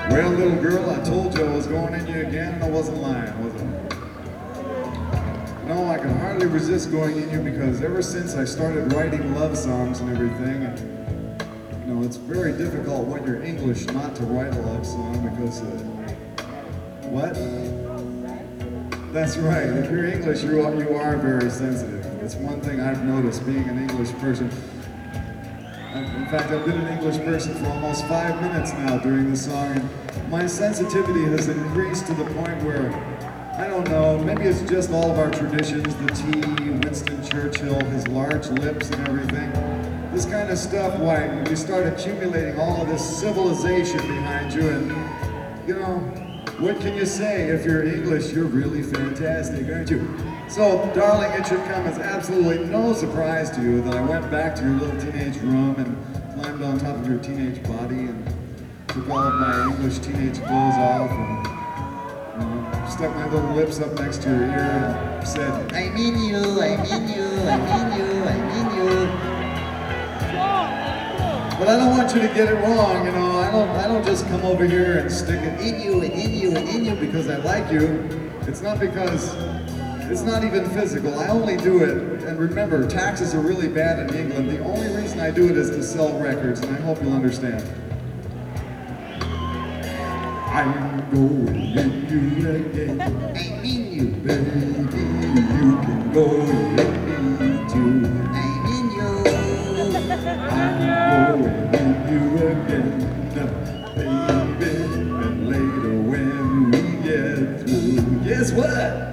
Well, little girl, I told you I was going in you again, and I wasn't lying, was I? No, I can hardly resist going in you because ever since I started writing love songs and everything, and you know, it's very difficult when you're English not to write a love song because, what? That's right, if you're English, you are very sensitive. It's one thing I've noticed being an English person. In fact, I've been an English person for almost 5 minutes now during the song, and my sensitivity has increased to the point where, I don't know, maybe it's just all of our traditions, the tea, Winston Churchill, his large lips and everything. This kind of stuff, why, you start accumulating all of this civilization behind you, and, you know, what can you say? If you're English, you're really fantastic, aren't you? So, darling, it should come as absolutely no surprise to you that I went back to your little teenage room and climbed on top of your teenage body and took all of my English teenage clothes off and stuck my little lips up next to your ear and said, I mean you, I mean you, I mean you, I mean you. But I don't want you to get it wrong, you know. I don't just come over here and stick it in you and in you and in you because I like you. It's not because, it's not even physical. I only do it, and remember, taxes are really bad in England. The only reason I do it is to sell records, and I hope you'll understand. I'm going in you again. I mean you, baby. You can go in me too. I mean you. I'm going in you again, baby. And later when we get through, guess what?